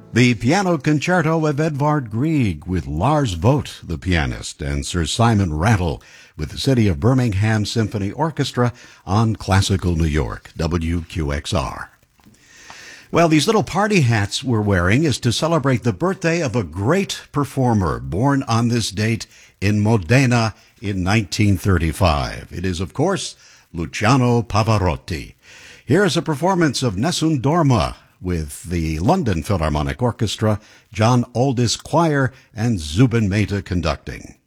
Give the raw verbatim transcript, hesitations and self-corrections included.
The Piano Concerto of Edvard Grieg with Lars Vogt, the pianist, and Sir Simon Rattle with the City of Birmingham Symphony Orchestra on Classical New York, W Q X R. Well, these little party hats we're wearing is to celebrate the birthday of a great performer born on this date in Modena in nineteen thirty-five. It is, of course, Luciano Pavarotti. Here's a performance of Nessun Dorma with the London Philharmonic Orchestra, John Aldis Choir, and Zubin Mehta conducting.